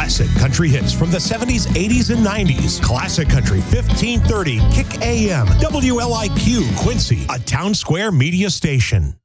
Classic country hits from the 70s, 80s, and 90s. Classic Country 1530 Kick AM. WLIQ Quincy, a Town Square media station.